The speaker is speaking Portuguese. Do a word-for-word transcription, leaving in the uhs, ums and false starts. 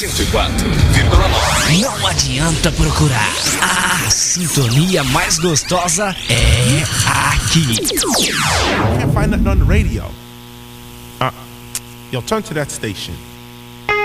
cento e quatro vírgula nove. Não adianta procurar. A sintonia mais gostosa é aqui. Can't find nothing on the radio. Uh, yo, turn to that station.